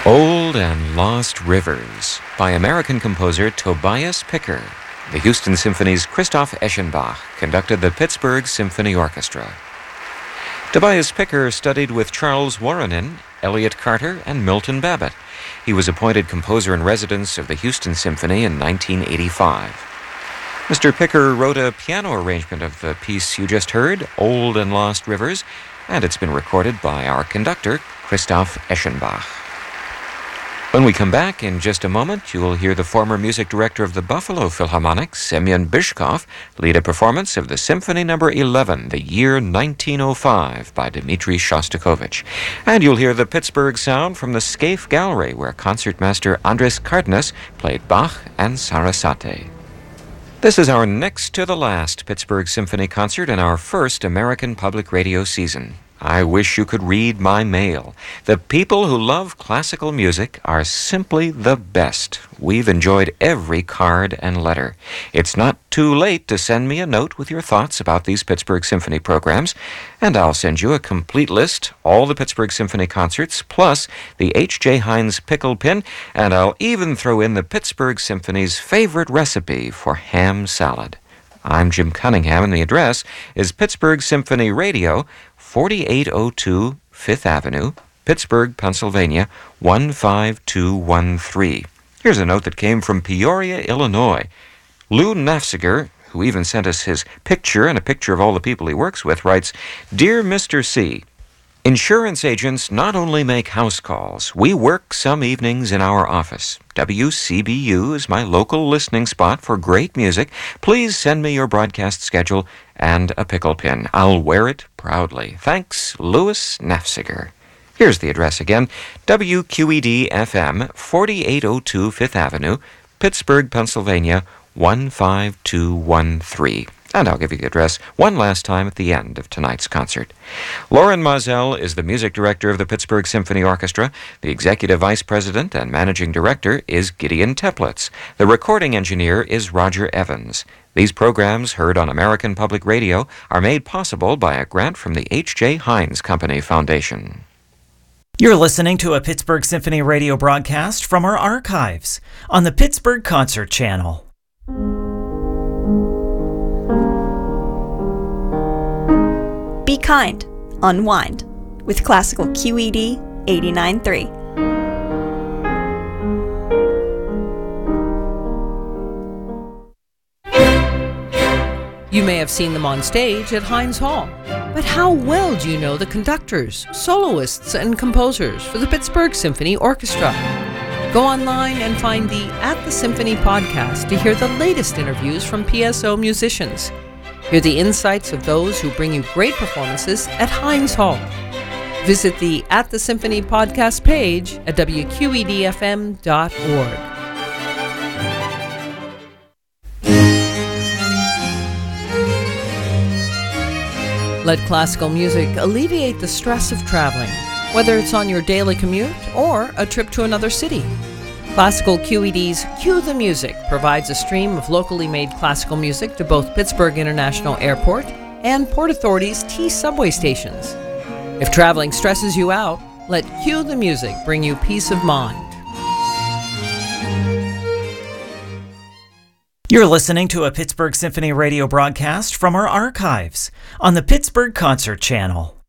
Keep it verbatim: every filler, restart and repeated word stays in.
Old and Lost Rivers by American composer Tobias Picker. The Houston Symphony's Christoph Eschenbach conducted the Pittsburgh Symphony Orchestra. Tobias Picker studied with Charles Woronin, Elliott Carter, and Milton Babbitt. He was appointed composer-in-residence of the Houston Symphony in nineteen eighty-five. Mister Picker wrote a piano arrangement of the piece you just heard, Old and Lost Rivers, and it's been recorded by our conductor, Christoph Eschenbach. When we come back in just a moment, you will hear the former music director of the Buffalo Philharmonic, Semyon Bychkov, lead a performance of the Symphony Number eleven, the year nineteen oh five, by Dmitri Shostakovich. And you'll hear the Pittsburgh sound from the Scaife Gallery, where concertmaster Andres Cardenas played Bach and Sarasate. This is our next to the last Pittsburgh Symphony concert in our first American Public Radio season. I wish you could read my mail. The people who love classical music are simply the best. We've enjoyed every card and letter. It's not too late to send me a note with your thoughts about these Pittsburgh Symphony programs, and I'll send you a complete list, all the Pittsburgh Symphony concerts, plus the H J. Heinz pickle pin, and I'll even throw in the Pittsburgh Symphony's favorite recipe for ham salad. I'm Jim Cunningham, and the address is Pittsburgh Symphony Radio, forty-eight oh two Fifth Avenue, Pittsburgh, Pennsylvania, one five two one three. Here's a note that came from Peoria, Illinois. Lou Nafziger, who even sent us his picture and a picture of all the people he works with, writes, Dear Mister C, insurance agents not only make house calls, we work some evenings in our office. W C B U is my local listening spot for great music. Please send me your broadcast schedule and a pickle pin. I'll wear it proudly. Thanks, Louis Nafziger. Here's the address again, W Q E D F M, forty-eight oh two Fifth Avenue, Pittsburgh, Pennsylvania, one five two one three. And I'll give you the address one last time at the end of tonight's concert. Lauren Moselle is the music director of the Pittsburgh Symphony Orchestra. The executive vice president and managing director is Gideon Teplitz. The recording engineer is Roger Evans. These programs, heard on American Public Radio, are made possible by a grant from the H J. Heinz Company Foundation. You're listening to a Pittsburgh Symphony Radio broadcast from our archives on the Pittsburgh Concert Channel. Be kind, unwind with Classical Q E D eighty-nine point three. You may have seen them on stage at Heinz Hall, but how well do you know the conductors, soloists, and composers for the Pittsburgh Symphony Orchestra? Go online and find the At the Symphony podcast to hear the latest interviews from P S O musicians. Hear the insights of those who bring you great performances at Heinz Hall. Visit the At the Symphony podcast page at W Q E D F M dot org. Let classical music alleviate the stress of traveling, whether it's on your daily commute or a trip to another city. Classical Q E D's Cue the Music provides a stream of locally made classical music to both Pittsburgh International Airport and Port Authority's T subway stations. If traveling stresses you out, let Cue the Music bring you peace of mind. You're listening to a Pittsburgh Symphony Radio broadcast from our archives on the Pittsburgh Concert Channel.